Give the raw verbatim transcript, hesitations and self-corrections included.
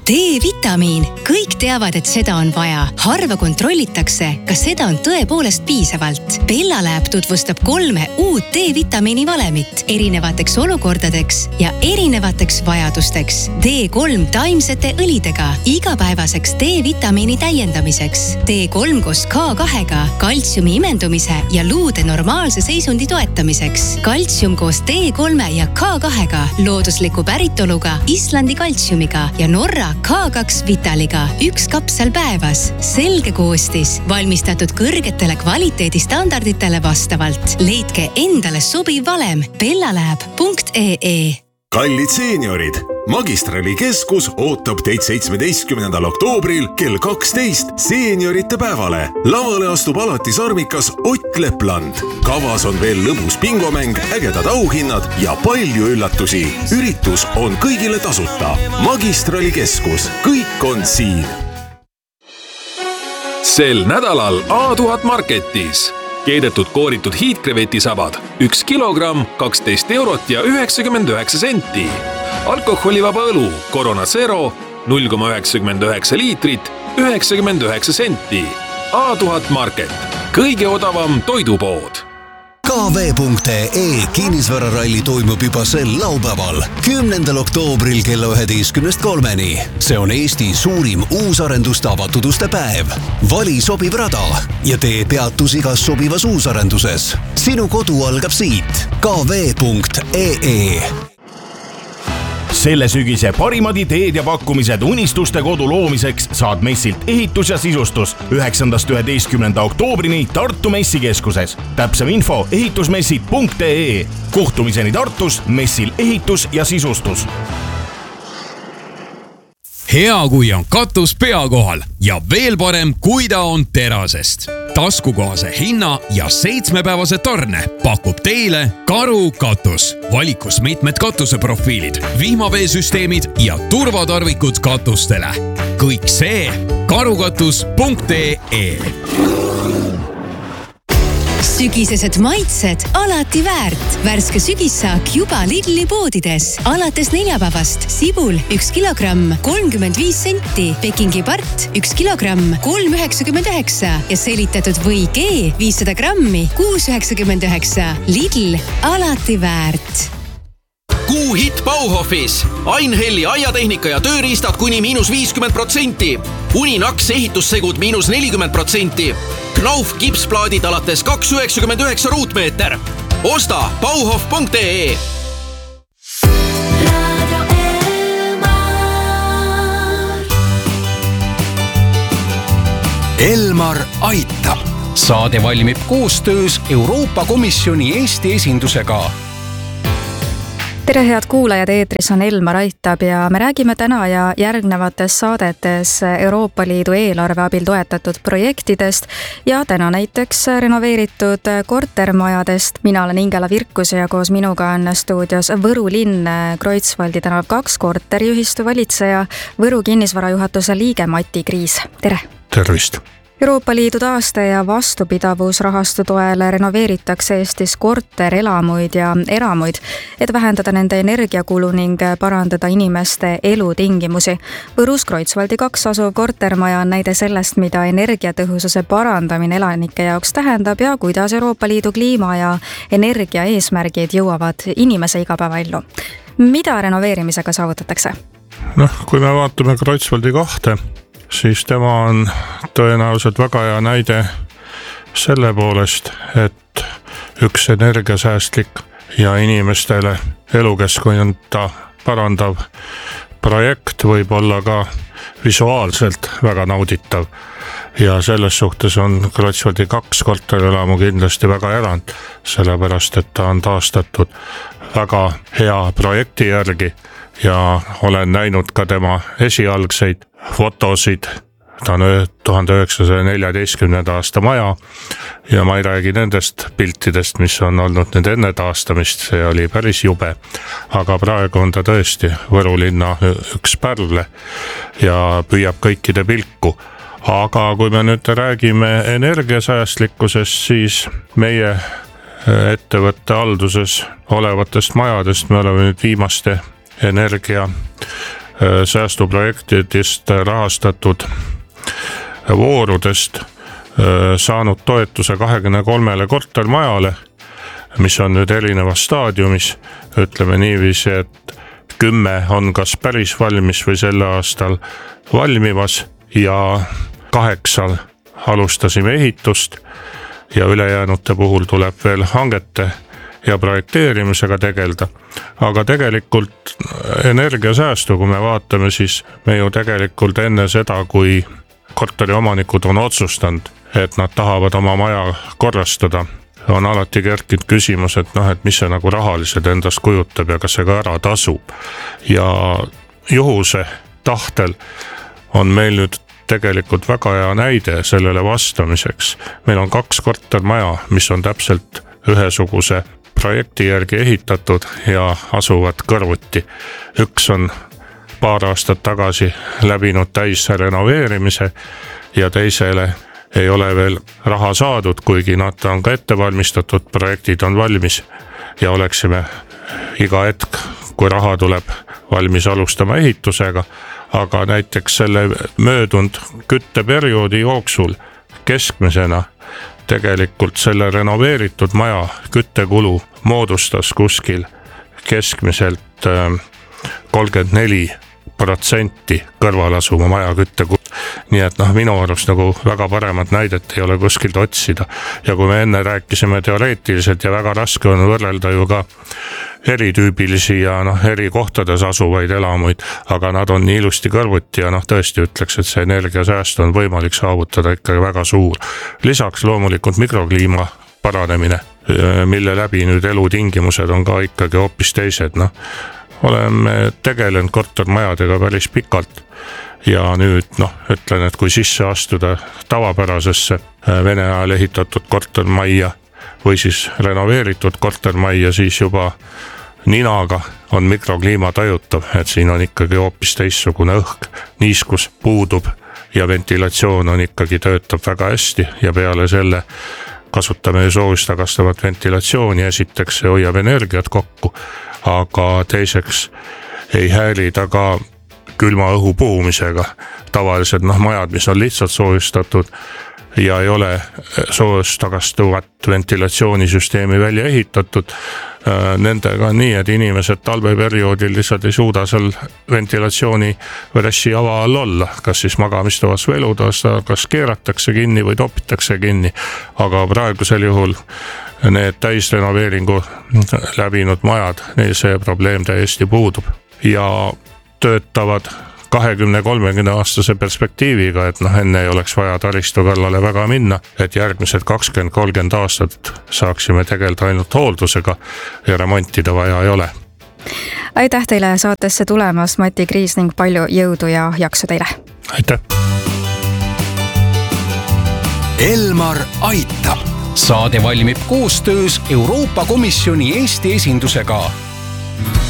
D-vitamiin. Kõik teavad, et seda on vaja. Harva kontrollitakse, kas seda on tõepoolest piisavalt. Bellalab tutvustab kolme uut D-vitamiini valemit erinevateks olukordadeks ja erinevateks vajadusteks. D kolm taimsete õlidega igapäevaseks D-vitamiini täiendamiseks. D kolm koos K kahega kaltsiumi imendumise ja luude normaalse seisundi toetamiseks. Kaltsium koos D kolme ja K kahega loodusliku päritoluga Islandi kaltsiumiga ja Norra K kaks Vitaliga üks kapsel päevas. Selge koostis, valmistatud kõrgetele kvaliteedistandarditele vastavalt. Leidke endale sobiv valem bellalab punkt ee. Kallid seeniorid, Magistrali keskus ootab teid seitsmeteistkümnendal oktoobril kell kaksteist seeniorite päevale. Lavale astub alati sarmikas Ott Lepland. Kavas on veel lõbus bingomäng, ägedad auhinnad ja palju üllatusi. Üritus on kõigile tasuta. Magistrali keskus, kõik on siin. Sel nädalal A tuhat Marketis. Keedetud kooritud hiidkrevetisabad, üks kilogramm, kaksteist eurot ja üheksakümmend üheksa senti. Alkoholivaba õlu, Corona Zero, null koma üheksakümmend üheksa liitrit, üheksakümmend üheksa senti. A tuhat Market, kõige odavam toidupood. K V punkt ee kinnisvararalli toimub juba sel laupäeval, kümnendal oktoobril kella üheteistkümnest kolmeni. See on Eesti suurim uusarenduste avatud uste päev. Vali sobiv rada ja tee peatus igas sobivas uusarenduses. Sinu kodu algab siit. K V punkt ee. Selle sügise parimad ideed ja pakkumised unistuste kodu loomiseks saad messilt ehitus ja sisustus üheksandast üheteistkümnenda oktoobrini Tartu messikeskuses. Täpsem info ehitusmessid punkt ee. Kohtumiseni Tartus messil ehitus ja sisustus. Hea, kui on katus pea kohal ja veel parem, kui ta on terasest. Taskukohase hinna ja seitsmepäevase tarne pakub teile Karu katus. Valikus mitmed katuseprofiilid, vihmaveesüsteemid ja turvatarvikud katustele. Kõik see karukatus punkt ee. Sügisesed maitsed alati väärt. Värske sügissaak juba Lidli poodides. Alates neljapäevast sibul üks kilogramm kolmkümmend viis senti, Pekingi part üks kilogramm kolm üheksakümmend üheksa ja selitatud või G viissada grammi kuus üheksakümmend üheksa. Lidl alati väärt. Kuu hit Bauhofis. Ainhelli aiatehnika ja tööriistad kuni miinus viiskümmend protsenti. Uninaks ehitussegud miinus nelikümmend protsenti. Knauf kipsplaadid alates kaks üheksakümmend üheksa ruutmeeter. Osta bauhof punkt ee. Elmar aitab. Saade valmib koostöös Euroopa Komisjoni Eesti esindusega. Tere head kuulajad, eetris on Elmar aitab ja me räägime täna ja järgnevates saadetes Euroopa Liidu eelarve abil toetatud projektidest ja täna näiteks renoveeritud kortermajadest. Mina olen Ingela Virkus ja koos minuga on stuudios Võru linn Kreutzwaldi tänav kaks korteriühistu valitseja, Võru kinnisvarajuhatuse liige Mati Kriis. Tere! Tervist! Euroopa Liidu taaste- ja vastupidavusrahastu toel renoveeritakse Eestis korterelamuid ja eramuid, et vähendada nende energiakulu ning parandada inimeste elutingimusi. Võrus Kreutzwaldi kaks asuv kortermaja on näide sellest, mida energiatõhususe parandamine elanike jaoks tähendab ja kuidas Euroopa Liidu kliima- ja energia eesmärgid jõuavad inimese igapäevaellu. Mida renoveerimisega saavutatakse? Noh, kui me vaatame Kreutzwaldi kahte, siis tema on tõenäoliselt väga hea näide selle poolest, et üks energiasäästlik ja inimestele elukeskkonda parandav projekt võib olla ka visuaalselt väga nauditav. Ja selles suhtes on Kreutzwaldi kaks korterelamu kindlasti väga erand, sellepärast et ta on taastatud väga hea projekti järgi ja olen näinud ka tema esialgseid fotosid. Ta on tuhande üheksasaja neljateistkümnenda aasta maja ja ma ei räägi nendest piltidest, mis on olnud nüüd enne taastamist, see oli päris jube. Aga praegu on ta tõesti Võru linna üks pärle ja püüab kõikide pilku. Aga kui me nüüd räägime energiasäästlikkusest, siis meie ettevõtte halduses olevatest majadest me oleme nüüd viimaste energia säästuprojektidest rahastatud voorudest saanud toetuse kahekümne kolmele kortermajale, mis on nüüd erinevas staadiumis, ütleme niiviisi, et kümme on kas päris valmis või selle aastal valmimas ja kaheksal alustasime ehitust ja ülejäänute puhul tuleb veel hangete ja projekteerimisega tegelda. Aga tegelikult energiasäästu, kui me vaatame, siis me ju tegelikult enne seda, kui korteriomanikud on otsustanud, et nad tahavad oma maja korrastada, on alati kerkinud küsimus, et noh, et mis see nagu rahaliselt endast kujutab ja kas see ka ära tasub. Ja juhuse tahtel on meil nüüd tegelikult väga hea näide sellele vastamiseks. Meil on kaks kortermaja, mis on täpselt ühesuguse projekti järgi ehitatud ja asuvad kõrvuti. Üks on paar aastat tagasi läbinud täis renoveerimise ja teisele ei ole veel raha saadud, kuigi nad on ka ette valmistatud, projektid on valmis ja oleksime iga hetk, kui raha tuleb, valmis alustama ehitusega. Aga näiteks selle möödunud kütteperioodi jooksul keskmisena tegelikult selle renoveeritud maja küttekulu moodustas kuskil keskmiselt kolmkümmend neli protsenti kõrval asuma maja küttekulu. Nii et noh, minu arust nagu väga paremat näidet ei ole kuskilt otsida. Ja kui me enne rääkisime teoreetiliselt ja väga raske on võrrelda ju ka eritüübilisi ja noh, eri kohtades asuvaid elamuid, aga nad on nii ilusti kõrvuti ja noh, tõesti ütleks, et see energiasääst on võimalik saavutada ikkagi väga suur. Lisaks loomulikult mikrokliima paranemine, mille läbi nüüd elutingimused on ka ikkagi hoopis teised. Noh, oleme tegelenud kortermajadega päris pikalt ja nüüd noh, ütlen, et kui sisse astuda tavapärasesse Vene ajal ehitatud kortermajja või siis renoveeritud kortermajja, siis juba ninaga on mikrokliima tajutav, et siin on ikkagi hoopis teissugune õhk, niiskus puudub ja ventilatsioon on ikkagi töötab väga hästi ja peale selle kasutame soojust tagastavat ventilatsiooni, esiteks see hoiab energiat kokku, aga teiseks ei häiri ta ka külma õhu puhumisega. Tavaliselt noh, majad, mis on lihtsalt soojustatud ja ei ole soojust tagastavat ventilatsioonisüsteemi välja ehitatud, nendega on nii, et inimesed talveperioodil lihtsalt ei suuda seal ventilatsiooni väressi ava all olla, kas siis magamistoas või elutoas, kas keeratakse kinni või topitakse kinni, aga praegusel juhul need täisrenoveeringu läbinud majad, neil see probleem täiesti puudub ja töötavad kahekümne kolmekümne aastase perspektiiviga, et noh, enne ei oleks vaja taristu kallale väga minna, et järgmised kakskümmend kolmkümmend aastat saaksime tegeleda ainult hooldusega ja remontida vaja ei ole. Aitäh teile saatesse tulemast, Mati Kriis, ning palju jõudu ja jaksu teile. Aitäh. Elmar aitab. Saade valmib koostöös Euroopa Komisjoni Eesti esindusega.